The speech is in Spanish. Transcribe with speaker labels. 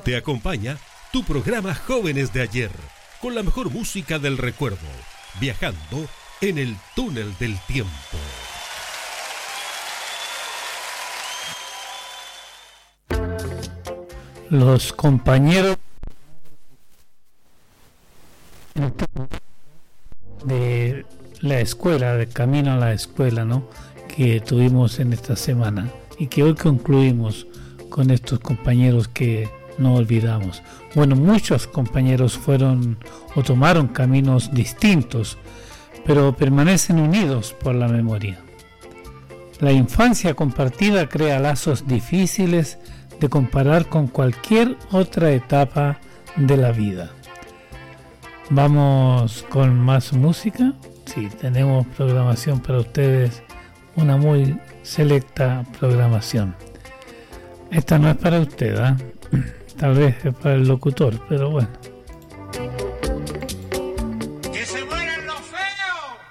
Speaker 1: Te acompaña tu programa Jóvenes de Ayer, con la mejor música del recuerdo, viajando en el túnel del tiempo.
Speaker 2: Los compañeros de la escuela, de camino a la escuela, ¿no?, que tuvimos en esta semana y que hoy concluimos con estos compañeros que no olvidamos. Bueno, muchos compañeros fueron o tomaron caminos distintos, pero permanecen unidos por la memoria. La infancia compartida crea lazos difíciles de comparar con cualquier otra etapa de la vida. Vamos con más música. Sí, tenemos programación para ustedes, una muy selecta programación. Esta no es para usted, ¿eh? Tal vez es para el locutor, pero bueno.